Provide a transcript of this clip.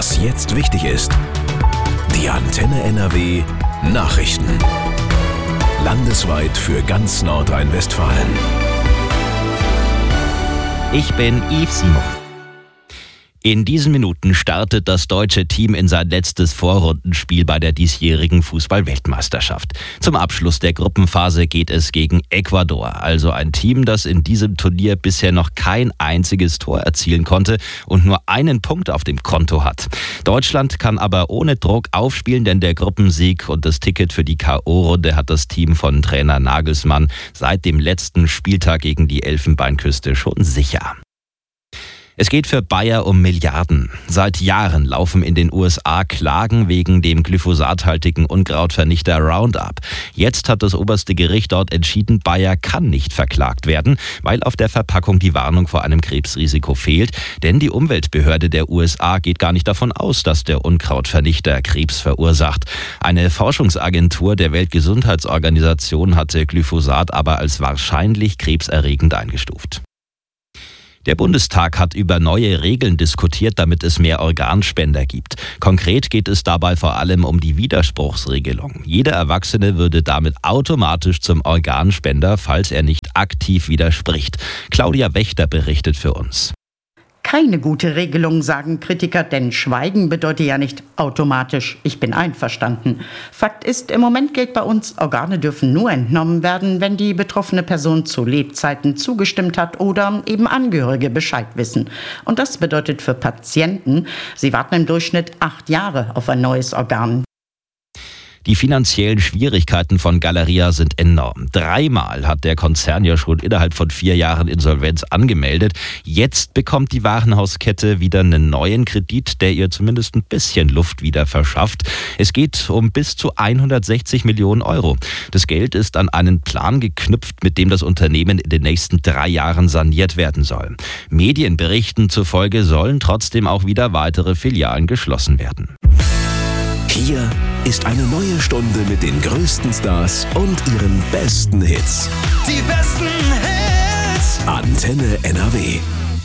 Was jetzt wichtig ist. Die Antenne NRW Nachrichten. Landesweit für ganz Nordrhein-Westfalen. Ich bin Yves Simon. In diesen Minuten startet das deutsche Team in sein letztes Vorrundenspiel bei der diesjährigen Fußball-Weltmeisterschaft. Zum Abschluss der Gruppenphase geht es gegen Ecuador, also ein Team, das in diesem Turnier bisher noch kein einziges Tor erzielen konnte und nur einen Punkt auf dem Konto hat. Deutschland kann aber ohne Druck aufspielen, denn der Gruppensieg und das Ticket für die K.O.-Runde hat das Team von Trainer Nagelsmann seit dem letzten Spieltag gegen die Elfenbeinküste schon sicher. Es geht für Bayer um Milliarden. Seit Jahren laufen in den USA Klagen wegen dem glyphosathaltigen Unkrautvernichter Roundup. Jetzt hat das oberste Gericht dort entschieden, Bayer kann nicht verklagt werden, weil auf der Verpackung die Warnung vor einem Krebsrisiko fehlt. Denn die Umweltbehörde der USA geht gar nicht davon aus, dass der Unkrautvernichter Krebs verursacht. Eine Forschungsagentur der Weltgesundheitsorganisation hatte Glyphosat aber als wahrscheinlich krebserregend eingestuft. Der Bundestag hat über neue Regeln diskutiert, damit es mehr Organspender gibt. Konkret geht es dabei vor allem um die Widerspruchsregelung. Jeder Erwachsene würde damit automatisch zum Organspender, falls er nicht aktiv widerspricht. Claudia Wächter berichtet für uns. Keine gute Regelung, sagen Kritiker, denn Schweigen bedeutet ja nicht automatisch, ich bin einverstanden. Fakt ist, im Moment gilt bei uns, Organe dürfen nur entnommen werden, wenn die betroffene Person zu Lebzeiten zugestimmt hat oder eben Angehörige Bescheid wissen. Und das bedeutet für Patienten, sie warten im Durchschnitt 8 Jahre auf ein neues Organ. Die finanziellen Schwierigkeiten von Galeria sind enorm. 3-mal hat der Konzern ja schon innerhalb von 4 Jahren Insolvenz angemeldet. Jetzt bekommt die Warenhauskette wieder einen neuen Kredit, der ihr zumindest ein bisschen Luft wieder verschafft. Es geht um bis zu 160 Millionen Euro. Das Geld ist an einen Plan geknüpft, mit dem das Unternehmen in den nächsten 3 Jahren saniert werden soll. Medienberichten zufolge sollen trotzdem auch wieder weitere Filialen geschlossen werden. Hier ist eine neue Stunde mit den größten Stars und ihren besten Hits. Die besten Hits. Antenne NRW.